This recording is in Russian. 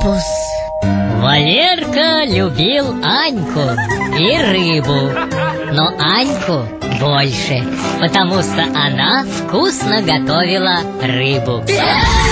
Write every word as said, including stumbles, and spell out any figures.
Фокус. Валерка любил Аньку и рыбу, но Аньку больше, потому что она вкусно готовила рыбу.